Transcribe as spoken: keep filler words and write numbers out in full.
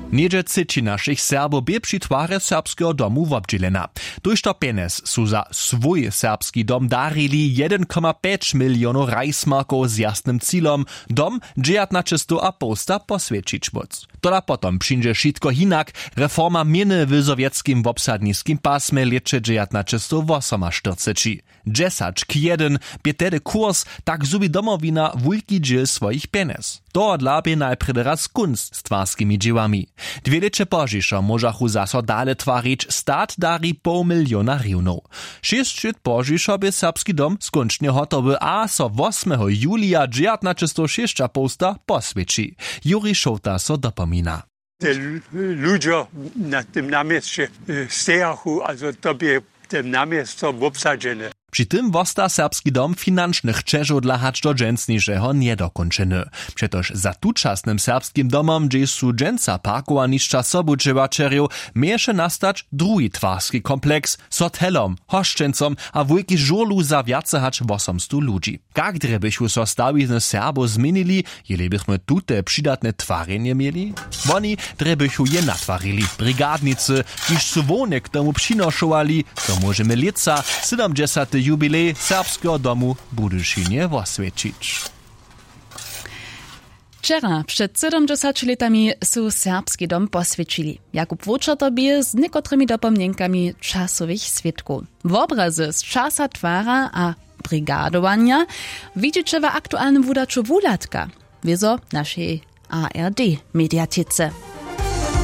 Niedzie cyci naszych Serbów bie przy twarze serbskiego domu wobdzielena. Tuż to pienes su za swój serbski dom darili jeden przecinek pięć milionów rajsmarków z jasnym cílom dom dziewiętnaście a posta poswiecić móc. Toda potom przyjdzie wszystko hinak, reforma mieny w sowieckim wobsadniskim pasmie lecze dziewiętnaście czterdzieści. dziesięć k jeden bie tedy kurs, tak zubi domowina wulki dziel swoich pienes. To odlabie najprede raz kunst z twarskimi dziełami. Dwie lecze pożiszo możachu zaso dale twarić, stat dari pół miliona riwnów. Sześć lat pożiszo bie serbski dom skoncznie hotowy, a so ósmego julia dziewiętnaście sześć posta poswieci. Juri Szota so dopomina. Te ludzie na tym namieście stejachu, also to bie tym namiesto obsadzone. Przy tym wosta serbski dom financznych czeżu dla hacz do dżęsniejszego niedokończeny. Przetoż za tuczasnym serbskim domom, gdzie su dżęca parkowa niżcza sobu dżewaczeriów, miesze nastać drugi twarski kompleks z hotelom, hoszczencom a wujki żurlu za wiace hacz osiemset ludzi. Jak drebychu so stawizny Serbo zmienili, jeli bychmy tute przydatne twarenie mieli? Oni drebychu je natwarili. Brigadnicy, kiż su wonek k tomu przynoszowali, to możemy lica siedemdziesiąty jubilej serbskiego domu Budyszynie oswiecić. Wczera przed siedemdziesięcioma latami su serbski dom poswiecili. Jakub Wójczer bie z niekotrymi dopomnienkami czasowych świadków. W obrazy z czasa twara a brigadowania widzicie w aktualnym wydaczu Wulatka, wiezo naszej A R D mediatyce.